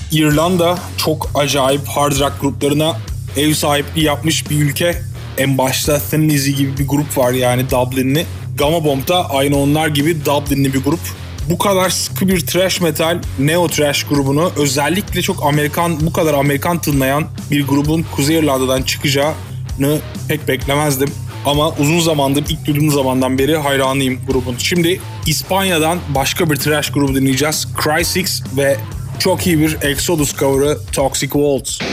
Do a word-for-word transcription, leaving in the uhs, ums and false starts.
İrlanda çok acayip hard rock gruplarına ev sahipliği yapmış bir ülke. En başta Thin Lizzy gibi bir grup var, yani Dublinli. Gamma Bomb da aynı onlar gibi Dublinli bir grup. Bu kadar sıkı bir thrash metal, neo thrash grubunu, özellikle çok Amerikan, bu kadar Amerikan tınlayan bir grubun Kuzey İrlanda'dan çıkacağını pek beklemezdim. Ama uzun zamandır, ilk duyduğum zamandan beri hayranıyım grubun. Şimdi İspanya'dan başka bir thrash grubu dinleyeceğiz. Crysis ve çok iyi bir Exodus cover'ı Toxic Waltz.